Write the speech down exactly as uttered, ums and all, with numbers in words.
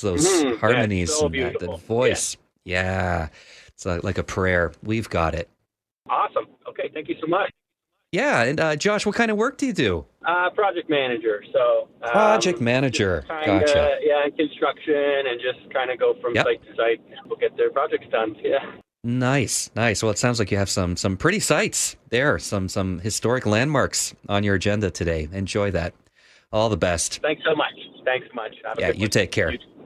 Just those Mhm. harmonies Yeah, so and that, that beautiful. voice. Yeah. It's like, like a prayer. We've got it. Awesome. Okay, thank you so much. Yeah. And uh, Josh, what kind of work do you do? Uh, project manager. So Project um, manager. kind Gotcha. of yeah, in construction and just kind of go from Yep. site to site. People get their projects done. Yeah. Nice, nice. Well, it sounds like you have some some pretty sights there, some some historic landmarks on your agenda today. Enjoy that. All the best. Thanks so much. Thanks so much. Have a Yeah, good you one. take care. You too.